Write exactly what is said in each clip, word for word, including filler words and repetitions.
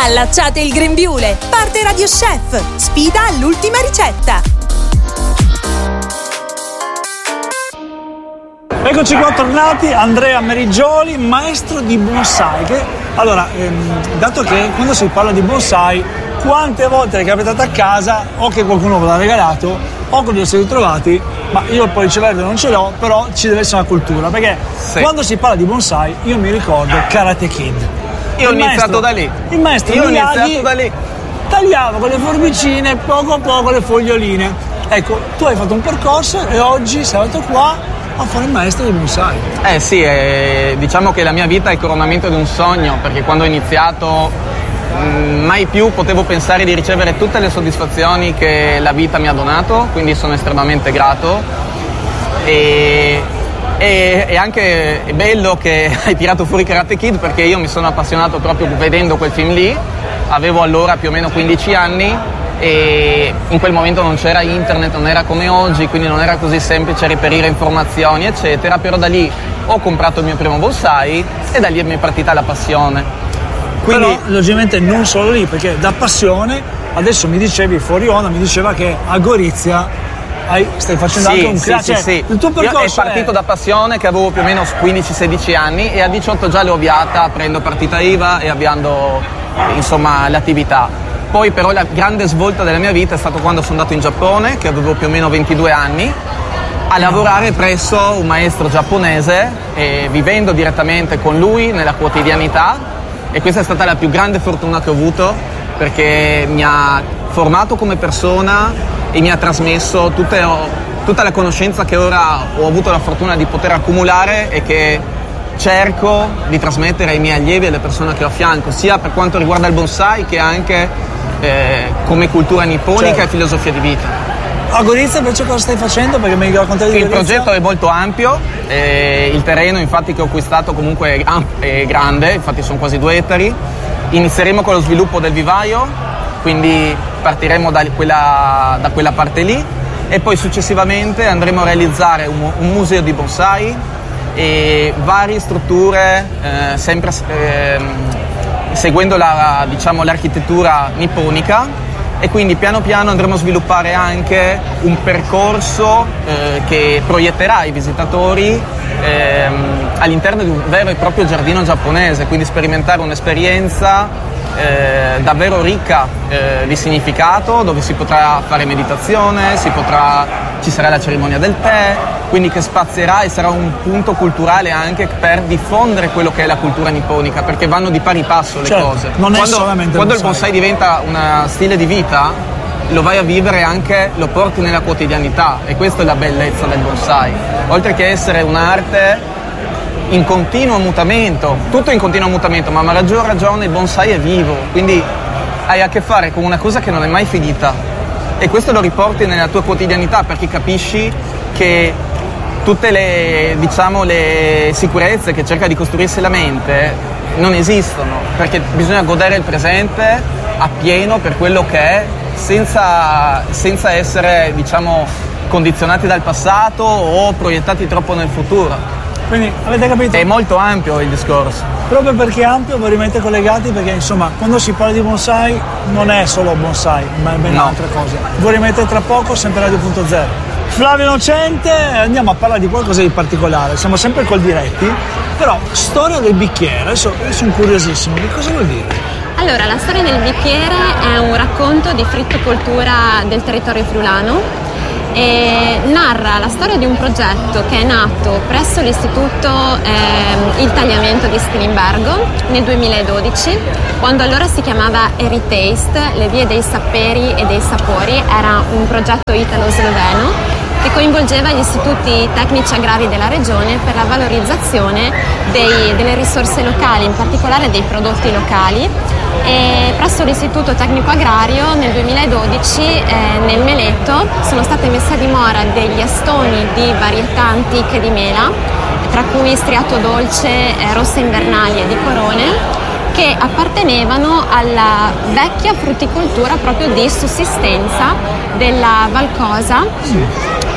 Allacciate il grembiule, parte Radio Chef, sfida all'ultima ricetta. Eccoci qua tornati, Andrea Merigioli, maestro di bonsai. Che, allora, ehm, dato che quando si parla di bonsai, quante volte è capitato a casa o che qualcuno ve l'ha regalato o che vi siete ritrovati, ma io il pollice verde non ce l'ho, però ci deve essere una cultura, perché sì. Quando si parla di bonsai io mi ricordo Karate Kid. Io ho iniziato da lì. Il maestro Io ho Miyagi iniziato da lì. tagliava con le forbicine poco a poco le foglioline. Ecco, tu hai fatto un percorso e oggi sei venuto qua a fare il maestro di bonsai. Eh sì, eh, diciamo che la mia vita è il coronamento di un sogno, perché quando ho iniziato mh, mai più potevo pensare di ricevere tutte le soddisfazioni che la vita mi ha donato, quindi sono estremamente grato. E E, e anche è bello che hai tirato fuori Karate Kid, perché io mi sono appassionato proprio vedendo quel film lì. Avevo allora più o meno quindici anni e in quel momento non c'era internet, non era come oggi, quindi non era così semplice reperire informazioni eccetera, però da lì ho comprato il mio primo bonsai e da lì mi è partita la passione. Quindi, però logicamente non solo lì, perché da passione adesso mi dicevi fuori onda, mi diceva che a Gorizia Hai, stai facendo sì, anche un sì, crash, sì, cioè, sì. Il tuo percorso Io è partito è... da passione, che avevo più o meno quindici sedici anni, e a diciotto già l'ho avviata aprendo partita I V A e avviando insomma l'attività. Poi però la grande svolta della mia vita è stato quando sono andato in Giappone, che avevo più o meno ventidue anni, a lavorare presso un maestro giapponese e vivendo direttamente con lui nella quotidianità, e questa è stata la più grande fortuna che ho avuto, perché mi ha formato come persona e mi ha trasmesso tutte, tutta la conoscenza che ora ho avuto la fortuna di poter accumulare e che cerco di trasmettere ai miei allievi e alle persone che ho a fianco, sia per quanto riguarda il bonsai che anche eh, come cultura nipponica, certo, e filosofia di vita. A Gorizia invece cosa stai facendo? Perché mi raccontavi di Il Gorizia? progetto è molto ampio, eh, il terreno infatti che ho acquistato comunque è, amp- è grande, infatti sono quasi due ettari. Inizieremo con lo sviluppo del vivaio, quindi partiremo da quella, da quella parte lì, e poi successivamente andremo a realizzare un, un museo di bonsai e varie strutture eh, sempre eh, seguendo la, diciamo, l'architettura nipponica, e quindi piano piano andremo a sviluppare anche un percorso eh, che proietterà i visitatori ehm, all'interno di un vero e proprio giardino giapponese, quindi sperimentare un'esperienza Eh, davvero ricca eh, di significato, dove si potrà fare meditazione, si potrà, ci sarà la cerimonia del tè, quindi che spazierà e sarà un punto culturale anche per diffondere quello che è la cultura nipponica, perché vanno di pari passo le certo, cose. Non quando, è solamente quando il bonsai. il bonsai diventa uno stile di vita, lo vai a vivere anche, lo porti nella quotidianità, e questa è la bellezza del bonsai. Oltre che essere un'arte in continuo mutamento, tutto in continuo mutamento, ma a maggior ragione il bonsai è vivo, quindi hai a che fare con una cosa che non è mai finita, e questo lo riporti nella tua quotidianità, perché capisci che tutte le, diciamo, le sicurezze che cerca di costruirsi la mente non esistono, perché bisogna godere il presente appieno per quello che è, senza, senza essere, diciamo, condizionati dal passato o proiettati troppo nel futuro. Quindi avete capito? È molto ampio il discorso. Proprio perché è ampio vi rimanete collegati, perché insomma quando si parla di bonsai non è solo bonsai, ma è ben no. altre cose. Voi rimanete tra poco sempre Radio punto zero. Flavio Innocente, andiamo a parlare di qualcosa di particolare, siamo sempre col diretti, però storia del bicchiere, adesso io sono curiosissimo, che cosa vuol dire? Allora, la storia del bicchiere è un racconto di frittocoltura del territorio friulano, e narra la storia di un progetto che è nato presso l'istituto eh, Il Tagliamento di Stilimbergo nel duemiladodici, quando allora si chiamava Eritaste, le vie dei sapperi e dei sapori. Era un progetto italo-sloveno che coinvolgeva gli istituti tecnici agrari della regione per la valorizzazione dei, delle risorse locali, in particolare dei prodotti locali. E presso l'istituto tecnico agrario nel duemiladodici eh, nel Meletto sono state messe a dimora degli astoni di varietà antiche di mela, tra cui striato dolce, eh, rosse invernali e di corone, che appartenevano alla vecchia frutticoltura proprio di sussistenza della Valcosa.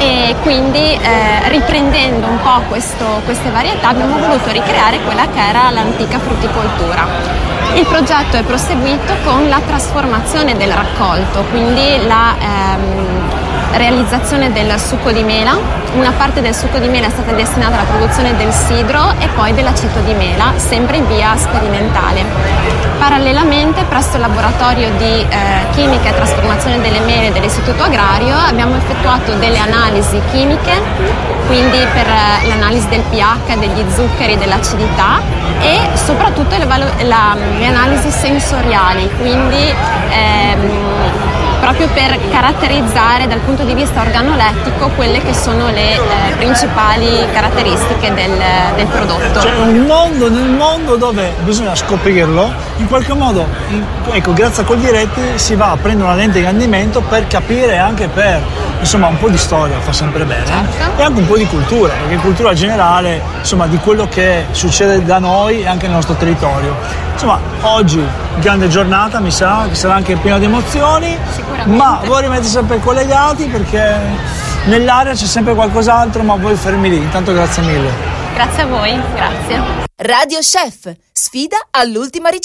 e quindi eh, riprendendo un po' questo, queste varietà abbiamo voluto ricreare quella che era l'antica frutticoltura. Il progetto è proseguito con la trasformazione del raccolto, quindi la ehm, realizzazione del succo di mela. Una parte del succo di mela è stata destinata alla produzione del sidro e poi dell'aceto di mela, sempre in via sperimentale. Parallelamente, presso il laboratorio di eh, chimica e trasformazione delle mele dell'Istituto Agrario abbiamo effettuato delle analisi chimiche, quindi per eh, l'analisi del pH, degli zuccheri, dell'acidità e soprattutto le, valo- la, le analisi sensoriali, quindi ehm, proprio per caratterizzare dal punto di vista organolettico quelle che sono le eh, principali caratteristiche del, del prodotto. Cioè un mondo nel mondo dove bisogna scoprirlo, in qualche modo, in, ecco, grazie a Coldiretti si va a prendere una lente di ingrandimento per capire anche per, insomma, un po' di storia fa sempre bene, certo. E anche un po' di cultura, perché cultura generale, insomma, di quello che succede da noi e anche nel nostro territorio. Insomma, oggi grande giornata, mi sa, che sarà anche piena di emozioni, ma voi rimanete sempre collegati perché nell'area c'è sempre qualcos'altro, ma voi fermi lì. Intanto grazie mille. Grazie a voi, grazie. Radio Chef, sfida all'ultima ricetta.